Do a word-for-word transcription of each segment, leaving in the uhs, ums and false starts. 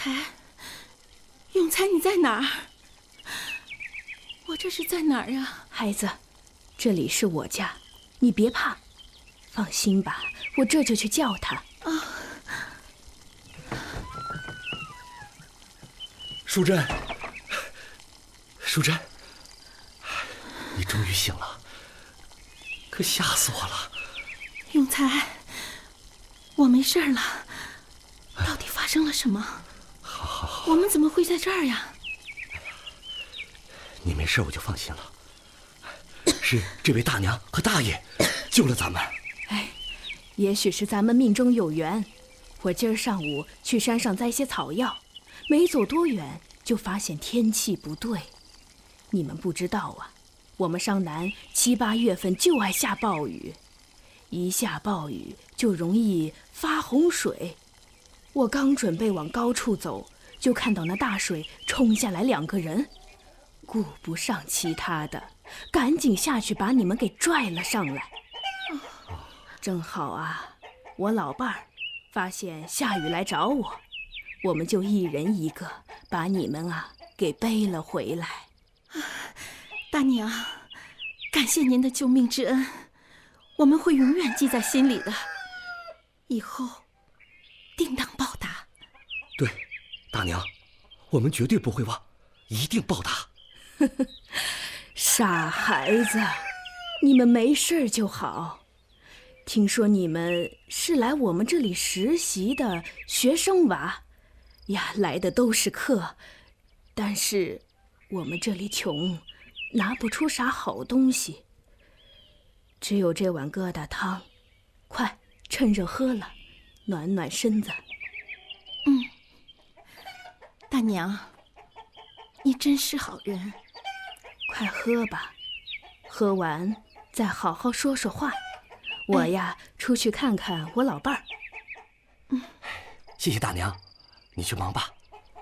才，永才，你在哪儿？我这是在哪儿啊？ 孩子，这里是我家，你别怕，放心吧，我这就去叫他。 啊， 淑珍，淑珍，你终于醒了，可吓死我了。 永才，我没事了，到底发生了什么？ 好好好， 我们怎么会在这儿呀？ 你没事我就放心了，是这位大娘和大爷救了咱们。 哎，也许是咱们命中有缘，我今儿上午去山上摘些草药，没走多远就发现天气不对。你们不知道啊，我们商南七八月份就爱下暴雨，一下暴雨就容易发洪水。我刚准备往高处走，就看到那大水冲下来两个人，顾不上其他的，赶紧下去把你们给拽了上来。正好啊，我老伴儿发现下雨来找我，我们就一人一个把你们啊给背了回来。 大娘，感谢您的救命之恩，我们会永远记在心里的，以后定当报答。 对，大娘，我们绝对不会忘，一定报答。 傻孩子，你们没事就好。听说你们是来我们这里实习的学生娃呀，来的都是客，但是我们这里穷，拿不出啥好东西，只有这碗疙瘩汤，快趁热喝了，暖暖身子。 嗯，大娘，你真是好人。 快喝吧，喝完再好好说说话。我呀，出去看看我老伴儿。 嗯， 谢谢大娘，你去忙吧。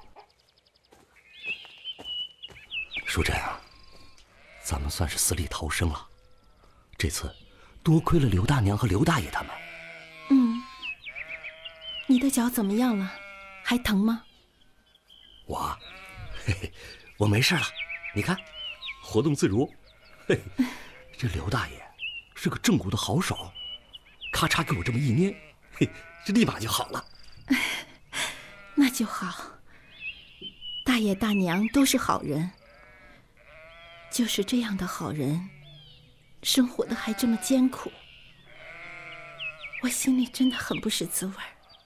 淑珍啊，咱们算是死里逃生了。这次多亏了刘大娘和刘大爷他们。 嗯，你的脚怎么样了？还疼吗？ 我，嘿嘿，我没事了。你看，活动自如。嘿嘿，这刘大爷是个正骨的好手，咔嚓给我这么一捏，嘿，这立马就好了。 那就好。大爷大娘都是好人，就是这样的好人，生活的还这么艰苦，我心里真的很不是滋味。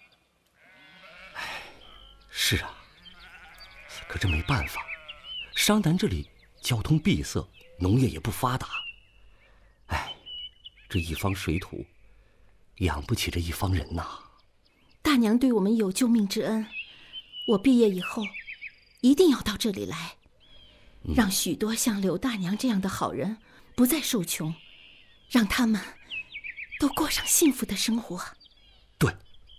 哎，是啊，可这没办法，商南这里交通闭塞，农业也不发达。哎，这一方水土，养不起这一方人呐。 大娘对我们有救命之恩，我毕业以后一定要到这里来， 嗯、 让许多像刘大娘这样的好人不再受穷，让他们都过上幸福的生活。 对。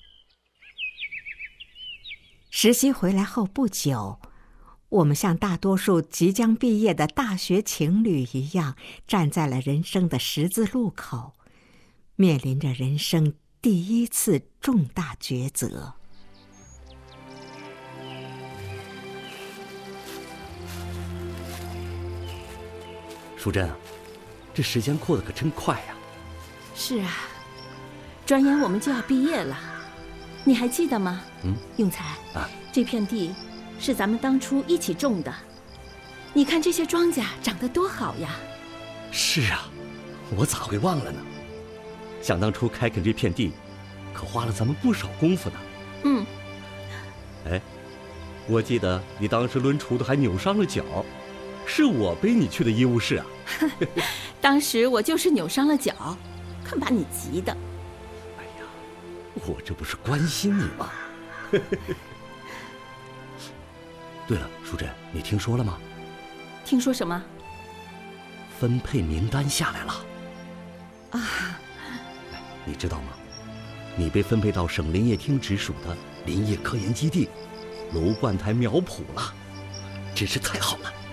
实习回来后不久，我们像大多数即将毕业的大学情侣一样，站在了人生的十字路口，面临着人生第一次重大抉择。 淑珍啊，这时间过得可真快呀。 是啊，转眼我们就要毕业了，你还记得吗？ 嗯， 永才啊， 这片地是咱们当初一起种的，你看这些庄稼长得多好呀。 是啊，我咋会忘了呢？想当初开垦这片地，可花了咱们不少功夫呢。 嗯。 哎，我记得你当时抡锄头还扭伤了脚，是我背你去的医务室啊。 当时我就是扭伤了脚，看把你急的。 哎呀，我这不是关心你吗？对了，淑珍，你听说了吗？ 听说什么？ 分配名单下来了。 啊， 哎，你知道吗？你被分配到省林业厅直属的林业科研基地楼观台苗圃了，真是太好了。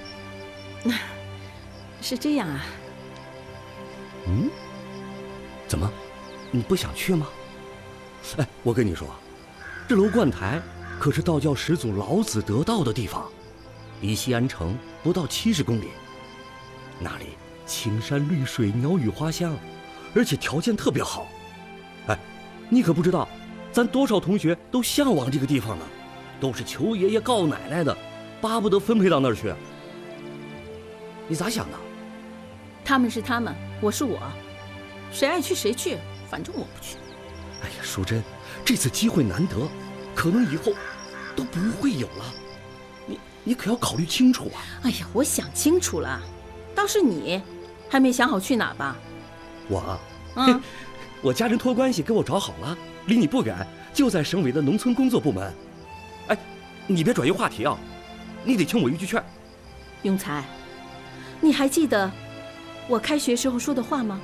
是这样啊。 嗯？怎么？你不想去吗？哎，我跟你说，这楼观台可是道教始祖老子得道的地方，离西安城不到七十公里。那里青山绿水，鸟语花香，而且条件特别好。哎，你可不知道，咱多少同学都向往这个地方呢，都是求爷爷告奶奶的，巴不得分配到那儿去。你咋想的？ 他们是他们，我是我，谁爱去谁去，反正我不去。 哎呀，淑珍，这次机会难得，可能以后都不会有了，你你可要考虑清楚啊！ 哎呀，我想清楚了，倒是你还没想好去哪吧？ 我， 嗯， 我家人托关系给我找好了，离你不远，就在省委的农村工作部门。哎，你别转移话题啊，你得听我一句劝。 永才，你还记得我开学时候说的话吗？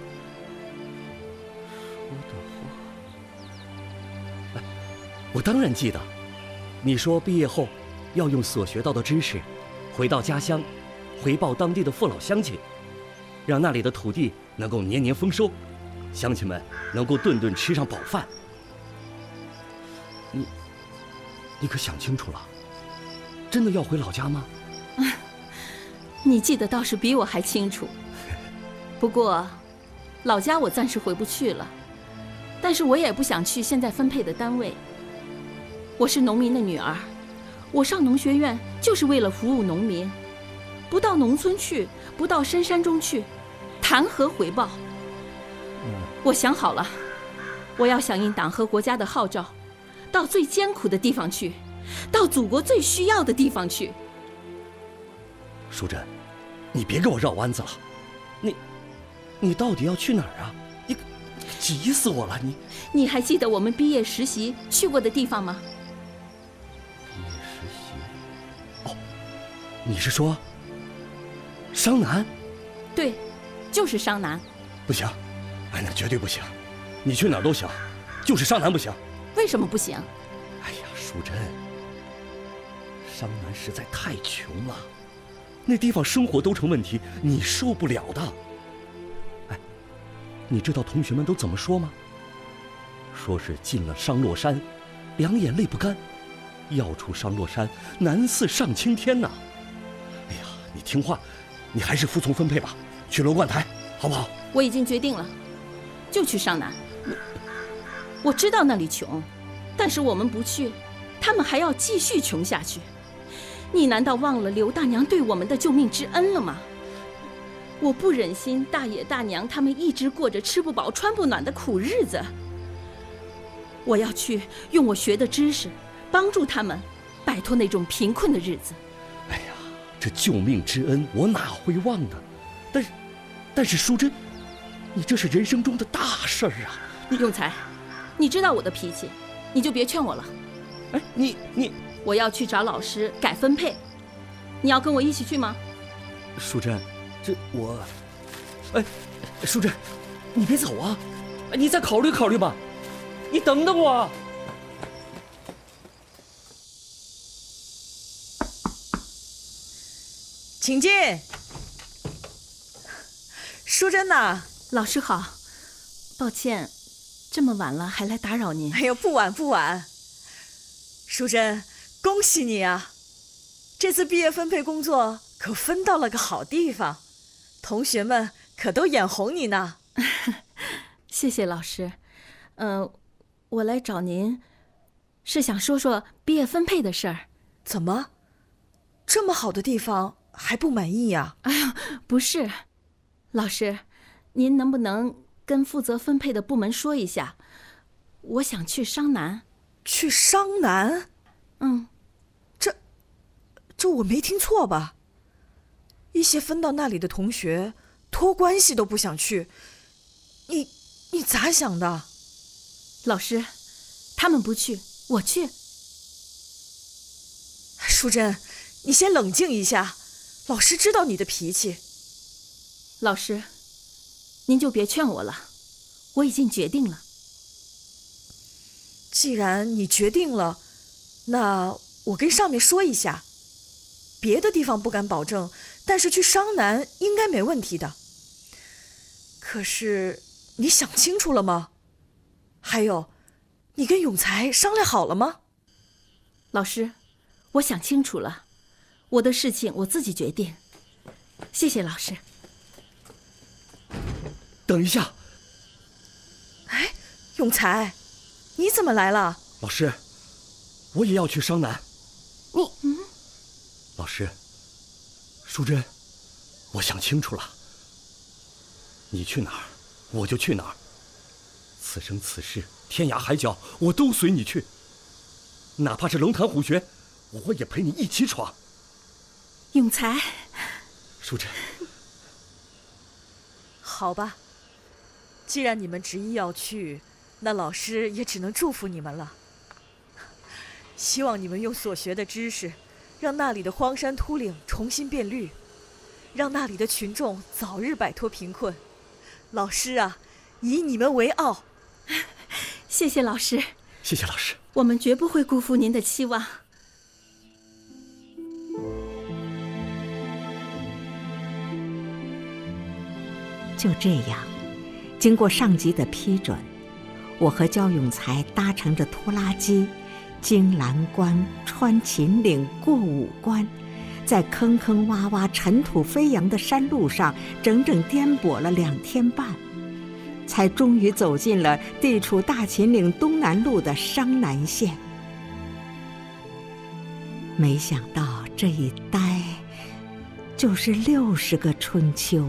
说的话，哎，我当然记得。你说毕业后要用所学到的知识，回到家乡，回报当地的父老乡亲，让那里的土地能够年年丰收，乡亲们能够顿顿吃上饱饭。你，你可想清楚了？真的要回老家吗？ 你记得倒是比我还清楚。不过，老家我暂时回不去了，但是我也不想去现在分配的单位。我是农民的女儿，我上农学院就是为了服务农民，不到农村去，不到深山中去，谈何回报？我想好了，我要响应党和国家的号召，到最艰苦的地方去，到祖国最需要的地方去。 淑珍，你别给我绕弯子了，你，你到底要去哪儿啊？你，急死我了！你， 你还记得我们毕业实习去过的地方吗？ 毕业实习？哦，你是说商南？ 对，就是商南。 不行，哎，那绝对不行！你去哪儿都行，就是商南不行。 为什么不行？ 哎呀，淑珍，商南实在太穷了。那地方生活都成问题，你受不了的。哎，你知道同学们都怎么说吗？说是进了商洛山，两眼泪不干；要出商洛山，难似上青天呐。哎呀，你听话，你还是服从分配吧，去罗贯台，好不好？ 我已经决定了，就去商南。我知道那里穷，但是我们不去，他们还要继续穷下去。你难道忘了刘大娘对我们的救命之恩了吗？我不忍心大爷大娘他们一直过着吃不饱穿不暖的苦日子。我要去用我学的知识，帮助他们摆脱那种贫困的日子。 哎呀，这救命之恩我哪会忘呢？但是，但是淑珍，你这是人生中的大事儿啊！ 你永才，你知道我的脾气，你就别劝我了。 哎，你你。 我要去找老师改分配，你要跟我一起去吗？ 淑珍，这我，哎，淑珍，你别走啊，你再考虑考虑吧，你等等我。 请进。淑珍呐， 老师好，抱歉，这么晚了还来打扰您。 哎呦，不晚不晚。淑珍，恭喜你啊！这次毕业分配工作可分到了个好地方，同学们可都眼红你呢。 谢谢老师。呃，我来找您，是想说说毕业分配的事儿。 怎么，这么好的地方还不满意呀？ 哎呀，不是，老师，您能不能跟负责分配的部门说一下，我想去商南。 去商南？ 嗯。 这我没听错吧？一些分到那里的同学托关系都不想去，你你咋想的？ 老师，他们不去，我去。 淑珍，你先冷静一下，老师知道你的脾气。 老师，您就别劝我了，我已经决定了。 既然你决定了，那我跟上面说一下。别的地方不敢保证，但是去商南应该没问题的。可是你想清楚了吗？还有，你跟永才商量好了吗？ 老师，我想清楚了，我的事情我自己决定。谢谢老师。 等一下， 哎，永才，你怎么来了？ 老师，我也要去商南。 你嗯， 老师，淑珍，我想清楚了，你去哪儿，我就去哪儿。此生此世，天涯海角，我都随你去。哪怕是龙潭虎穴，我也陪你一起闯。 永才， 淑珍， 好吧，既然你们执意要去，那老师也只能祝福你们了。希望你们用所学的知识，让那里的荒山秃岭重新变绿，让那里的群众早日摆脱贫困。老师啊，以你们为傲。 谢谢老师。 谢谢老师。 我们绝不会辜负您的期望。 就这样，经过上级的批准，我和焦永才搭乘着拖拉机，经蓝关，穿秦岭，过五关，在坑坑洼洼、尘土飞扬的山路上，整整颠簸了两天半，才终于走进了地处大秦岭东南路的商南县。没想到这一待就是六十个春秋。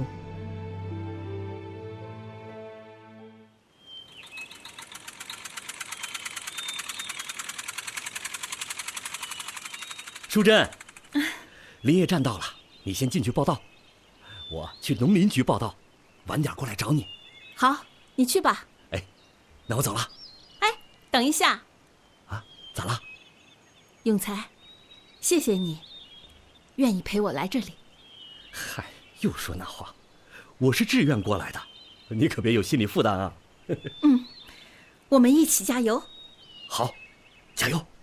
淑珍，林业站到了，你先进去报到，我去农林局报到，晚点过来找你。 好，你去吧。 哎，那我走了。 哎，等一下。 啊，咋了？ 永才，谢谢你，愿意陪我来这里。 嗨，又说那话，我是志愿过来的，你可别有心理负担啊。 嗯，我们一起加油。 好，加油。